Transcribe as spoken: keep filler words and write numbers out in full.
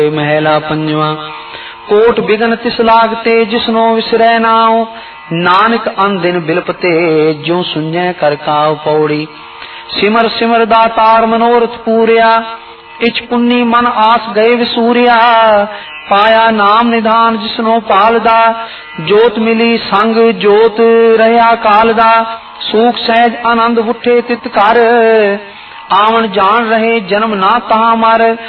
महला पंजवा। कोट बिघन तिस लागते जिसनो विसरै नाव, नानक अन दिन बिलपते ज्यों सुझै कर काव पौड़ी। सिमर सिमर दातार मनोरथ पूरिया, इच पुन्नी मन आस गए विसूरिया। पाया नाम निधान जिसनो पालदा, जोत मिली संग जोत रहा कालदा। सूख सहज आनंद उठे तित कर, आवन जान रहे जन्म ना तहां मर।